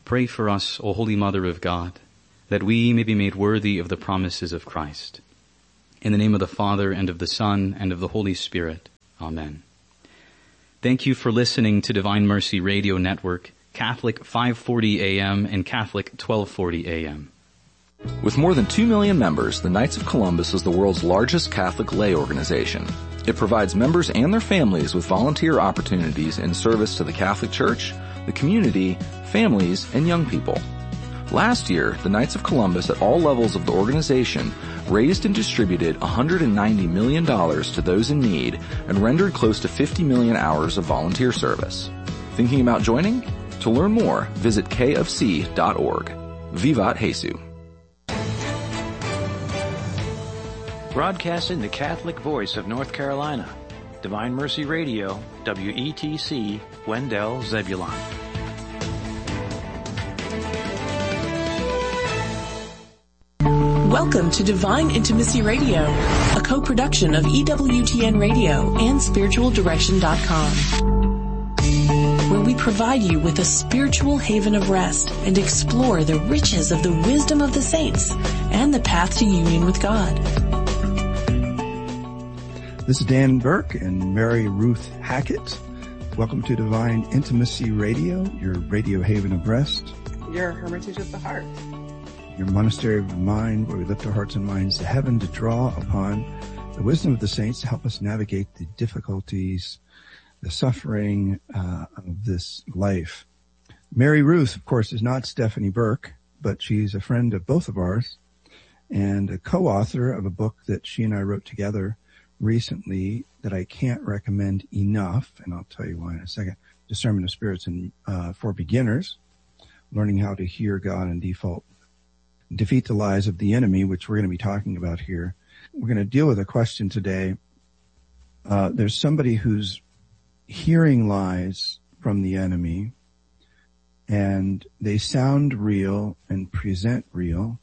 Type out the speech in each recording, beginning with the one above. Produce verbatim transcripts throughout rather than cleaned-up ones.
Pray for us, O Holy Mother of God, that we may be made worthy of the promises of Christ. In the name of the Father, and of the Son, and of the Holy Spirit. Amen. Thank you for listening to Divine Mercy Radio Network, Catholic five forty A M and Catholic twelve forty A M. With more than two million members, the Knights of Columbus is the world's largest Catholic lay organization. It provides members and their families with volunteer opportunities in service to the Catholic Church, the community, families, and young people. Last year, the Knights of Columbus at all levels of the organization raised and distributed one hundred ninety million dollars to those in need and rendered close to fifty million hours of volunteer service. Thinking about joining? To learn more, visit k f c dot org. Vivat Jesus. Broadcasting the Catholic voice of North Carolina. Divine Mercy Radio, W E T C, Wendell, Zebulon. Welcome to Divine Intimacy Radio, a co-production of E W T N Radio and spiritual direction dot com, where we provide you with a spiritual haven of rest and explore the riches of the wisdom of the saints and the path to union with God. This is Dan Burke and Mary Ruth Hackett. Welcome to Divine Intimacy Radio, your radio haven of rest. Your hermitage of the heart. Your monastery of the mind, where we lift our hearts and minds to heaven to draw upon the wisdom of the saints to help us navigate the difficulties, the suffering uh, of this life. Mary Ruth, of course, is not Stephanie Burke, but she's a friend of both of ours and a co-author of a book that she and I wrote together recently that I can't recommend enough, and I'll tell you why in a second. Discernment of Spirits and uh, for Beginners, learning how to hear God and default defeat the lies of the enemy, which we're going to be talking about here. We're going to deal with a question today. Uh, there's somebody who's hearing lies from the enemy, and they sound real and present real,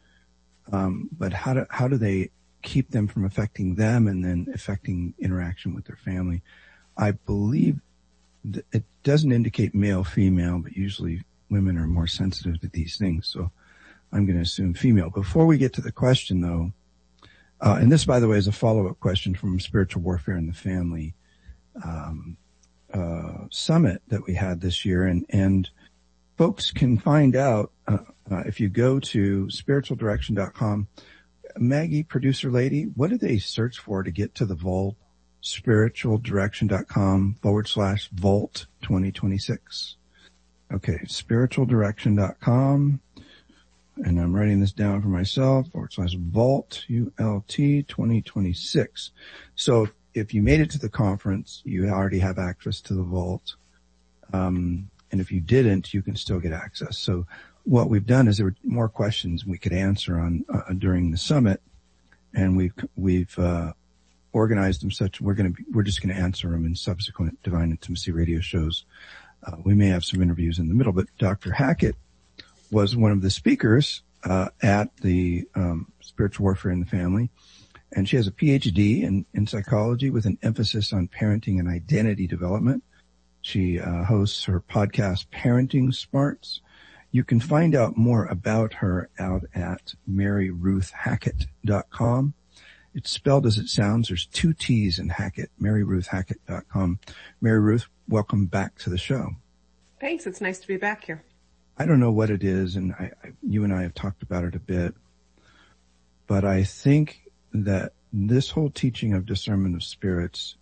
um, but how do how do they keep them from affecting them and then affecting interaction with their family? I believe th- it doesn't indicate male, female, but usually women are more sensitive to these things, so I'm going to assume female. Before we get to the question, though, uh, and this, by the way, is a follow-up question from Spiritual Warfare in the Family um, uh, summit that we had this year, and and folks can find out uh, uh, if you go to spiritual direction dot com. Maggie, producer lady, what do they search for to get to the vault? spiritual direction dot com forward slash vault twenty twenty-six. Okay, spiritual direction dot com. And I'm writing this down for myself, forward slash vault, U L T twenty twenty-six. So if you made it to the conference, you already have access to the vault. Um, and if you didn't, you can still get access. So what we've done is there were more questions we could answer on uh, during the summit, and we've we've uh, organized them such we're going to we're just going to answer them in subsequent Divine Intimacy radio shows. Uh, we may have some interviews in the middle, but Doctor Hackett was one of the speakers uh, at the um, Spiritual Warfare in the Family, and she has a P H D in, in psychology with an emphasis on parenting and identity development. She uh, hosts her podcast, Parenting Smarts. You can find out more about her out at mary ruth hackett dot com. It's spelled as it sounds. There's two T's in Hackett, mary ruth hackett dot com. Mary Ruth, welcome back to the show. Thanks. It's nice to be back here. I don't know what it is, and I, I, you and I have talked about it a bit, but I think that this whole teaching of discernment of spirits,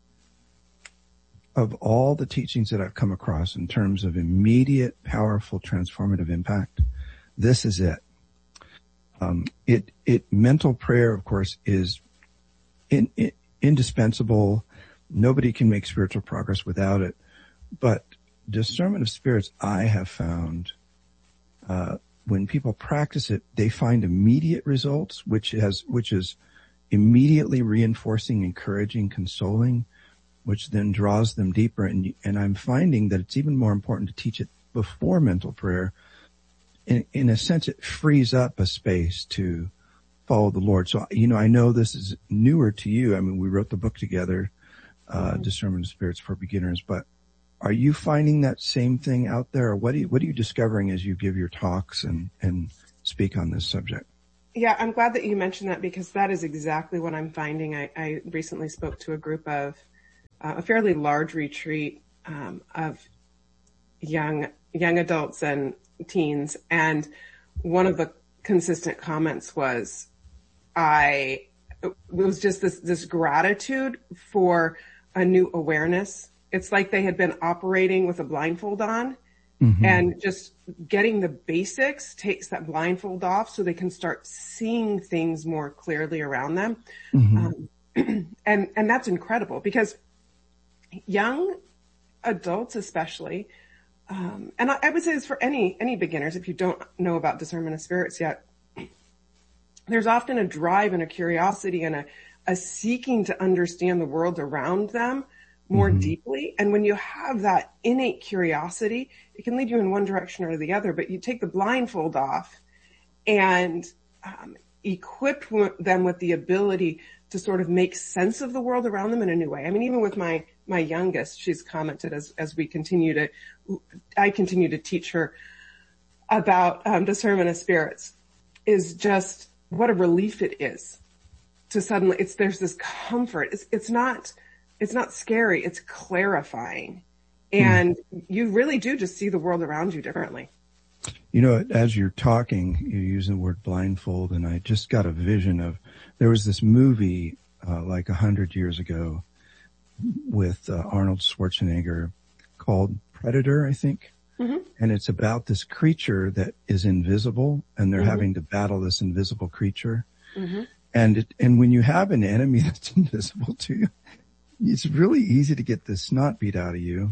of all the teachings that I've come across in terms of immediate, powerful, transformative impact, this is it. Um, it, it, mental prayer, of course, is in, in, indispensable. Nobody can make spiritual progress without it. But discernment of spirits, I have found, uh, when people practice it, they find immediate results, which has, which is immediately reinforcing, encouraging, consoling, which then draws them deeper. And, and I'm finding that it's even more important to teach it before mental prayer. In, in a sense, it frees up a space to follow the Lord. So, you know, I know this is newer to you. I mean, we wrote the book together, uh, mm-hmm. Discernment of Spirits for Beginners, but are you finding that same thing out there? Or what do you, what are you discovering as you give your talks and, and speak on this subject? Yeah, I'm glad that you mentioned that because that is exactly what I'm finding. I, I recently spoke to a group of uh, a fairly large retreat um, of young young adults and teens, and one of the consistent comments was, I it was just this this gratitude for a new awareness. It's like they had been operating with a blindfold on. Mm-hmm. And just getting the basics takes that blindfold off so they can start seeing things more clearly around them. Mm-hmm. Um, and, and that's incredible because young adults especially, um, and I, I would say this for any, any beginners, if you don't know about discernment of spirits yet, there's often a drive and a curiosity and a, a seeking to understand the world around them more mm-hmm. deeply. And when you have that innate curiosity, it can lead you in one direction or the other, but you take the blindfold off and um, equip w- them with the ability to sort of make sense of the world around them in a new way. I mean, even with my, my youngest, she's commented as, as we continue to, I continue to teach her about um, discernment of spirits, is just what a relief it is to suddenly, it's, there's this comfort. It's, it's not, It's not scary. It's clarifying. And mm. you really do just see the world around you differently. You know, as you're talking, you use the word blindfold, and I just got a vision of, there was this movie uh, like a hundred years ago with uh, Arnold Schwarzenegger called Predator, I think. Mm-hmm. And it's about this creature that is invisible, and they're mm-hmm. having to battle this invisible creature. Mm-hmm. And it, and when you have an enemy that's invisible to you, it's really easy to get the snot beat out of you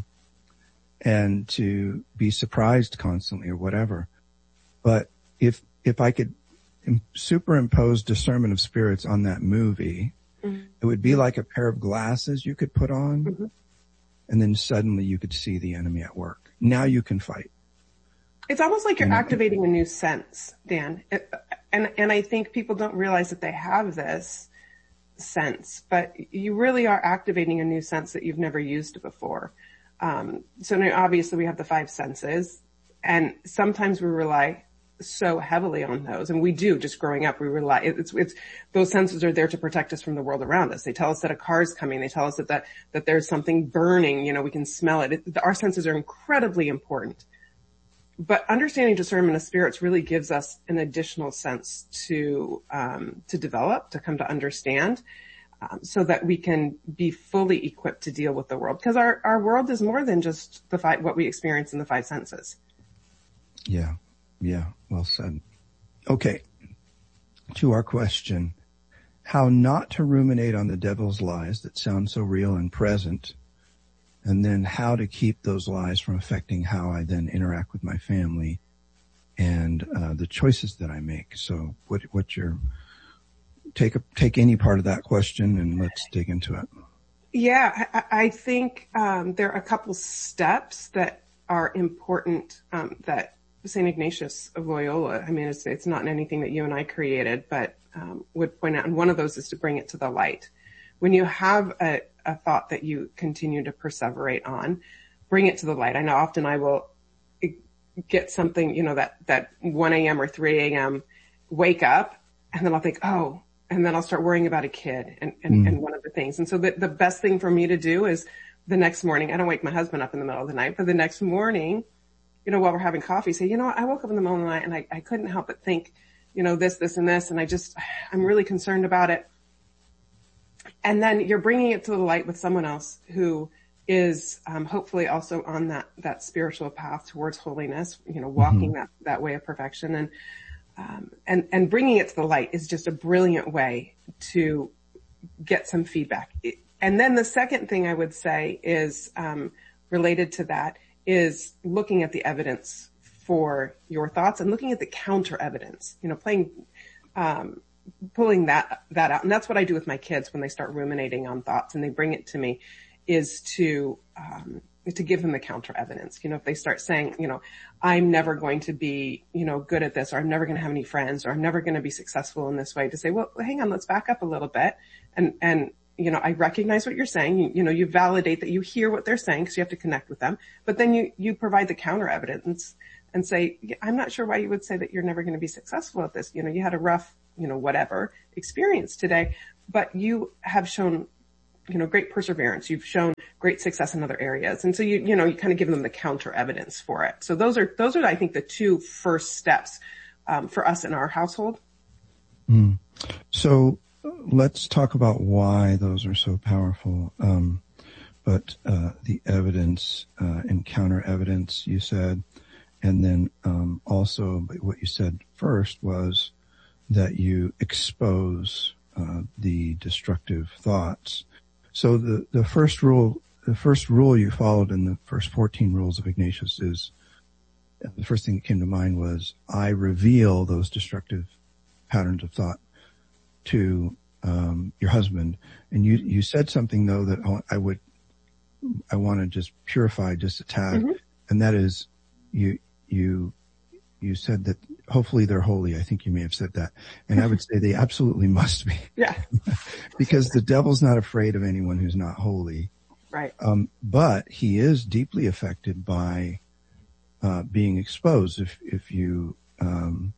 and to be surprised constantly or whatever. But if, if I could superimpose discernment of spirits on that movie, mm-hmm. it would be like a pair of glasses you could put on, mm-hmm. and then suddenly you could see the enemy at work. Now you can fight. It's almost like you're and activating a new sense, Dan. It, and, and I think people don't realize that they have this sense, but you really are activating a new sense that you've never used before. Um, so now obviously we have the five senses, and sometimes we rely so heavily on those, and we do. Just growing up, we rely. It's it's those senses are there to protect us from the world around us. They tell us that a car's coming. They tell us that that, that there's something burning. You know, we can smell it. it. Our senses are incredibly important. But understanding discernment of spirits really gives us an additional sense to um, to develop, to come to understand, um, so that we can be fully equipped to deal with the world. Because our, our world is more than just the five, what we experience in the five senses. Yeah, yeah, well said. Okay, to our question, how not to ruminate on the devil's lies that sound so real and present, and then how to keep those lies from affecting how I then interact with my family and uh, the choices that I make. So what, what's your, take a, take any part of that question and let's dig into it. Yeah, I, I think um, there are a couple steps that are important um, that Saint Ignatius of Loyola, I mean, it's, it's not anything that you and I created, but um, would point out, and one of those is to bring it to the light. When you have a, a thought that you continue to perseverate on, bring it to the light. I know often I will get something, you know, that, that one a.m. or three a.m. wake up, and then I'll think, oh, and then I'll start worrying about a kid and, and, mm. and one of the things. And so the, the best thing for me to do is the next morning, I don't wake my husband up in the middle of the night, but the next morning, you know, while we're having coffee, say, you know what, I woke up in the middle of the night and I, I couldn't help but think, you know, this, this, and this, and I just, I'm really concerned about it. And then you're bringing it to the light with someone else who is um, hopefully also on that, that spiritual path towards holiness, you know, walking mm-hmm. that, that way of perfection. And, um, and, and bringing it to the light is just a brilliant way to get some feedback. And then the second thing I would say is um, related to that is looking at the evidence for your thoughts and looking at the counter evidence, you know, playing, um, pulling that, that out. And that's what I do with my kids when they start ruminating on thoughts and they bring it to me, is to, um, to give them the counter evidence. You know, if they start saying, you know, I'm never going to be, you know, good at this, or I'm never going to have any friends, or I'm never going to be successful in this way, to say, well, hang on, let's back up a little bit and, and you know, I recognize what you're saying. You, you know, you validate that you hear what they're saying because you have to connect with them. But then you, you provide the counter evidence and say, I'm not sure why you would say that you're never going to be successful at this. You know, you had a rough, you know, whatever experience today, but you have shown, you know, great perseverance. You've shown great success in other areas. And so you, you know, you kind of give them the counter evidence for it. So those are, those are, I think, the two first steps, um, for us in our household. Mm. So let's talk about why those are so powerful. Um, but, uh, the evidence, uh, and counter evidence you said, and then, um, also what you said first was that you expose, uh, the destructive thoughts. So the, the first rule, the first rule you followed in the first fourteen rules of Ignatius is, the first thing that came to mind was, I reveal those destructive patterns of thought to, um, your husband. And you, you said something though that I would, I want to just purify just a tad. Mm-hmm. And that is, you, you, you said that hopefully they're holy. I think you may have said that. And I would say they absolutely must be. Yeah. Because the devil's not afraid of anyone who's not holy. Right. Um, but he is deeply affected by, uh, being exposed. If, if you, um,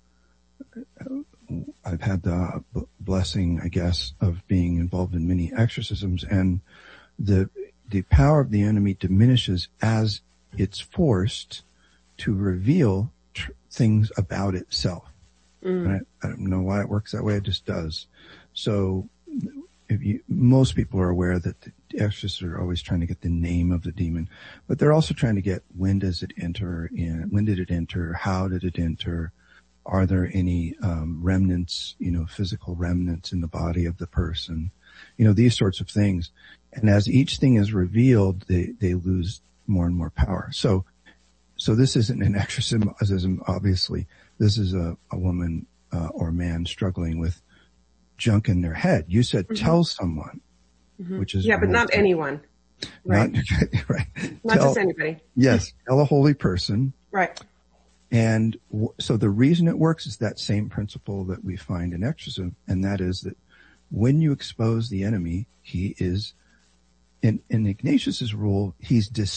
I've had the blessing, I guess, of being involved in many exorcisms, and the, the power of the enemy diminishes as it's forced to reveal tr- things about itself. Mm. And I, I don't know why it works that way. It just does. So if you, most people are aware that the exorcists are always trying to get the name of the demon, but they're also trying to get when does it enter in, when did it enter, how did it enter, are there any um, remnants, you know, physical remnants in the body of the person, you know, these sorts of things. And as each thing is revealed, they, they lose more and more power. So, so this isn't an exorcism, obviously. This is a, a woman uh, or man struggling with junk in their head. You said mm-hmm. tell someone, mm-hmm. which is yeah, but not anyone, right? Not, right. Not tell, just anybody. Yes, tell a holy person, right? And w- so the reason it works is that same principle that we find in exorcism, and that is that when you expose the enemy, he is in, in Ignatius's rule, he's dis